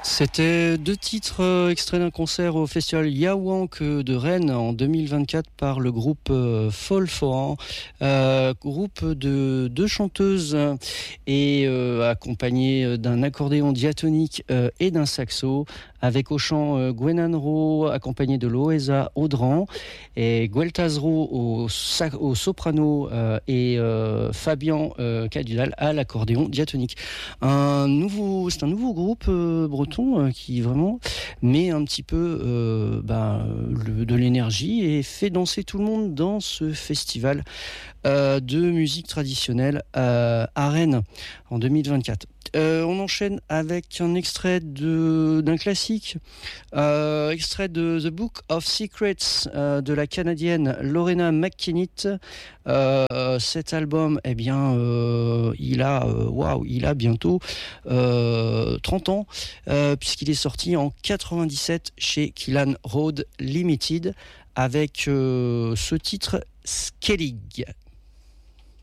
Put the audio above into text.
C'était deux titres extraits d'un concert au festival Yawank de Rennes en 2024 par le groupe Fall Foran, groupe de deux chanteuses et accompagné d'un accordéon diatonique et d'un saxo, avec au chant Gwenan Ro accompagné de Loesa Audran et Gueltazro au soprano et Fabien Cadudal à l'accordéon diatonique. C'est un nouveau groupe breton qui vraiment met un petit peu de l'énergie et fait danser tout le monde dans ce festival de musique traditionnelle à Rennes en 2024. On enchaîne avec un extrait d'un classique, extrait de The Book of Secrets de la Canadienne Lorena McKennitt. Cet album, il a bientôt 30 ans, puisqu'il est sorti en 97 chez Killan Road Limited avec ce titre Skellig.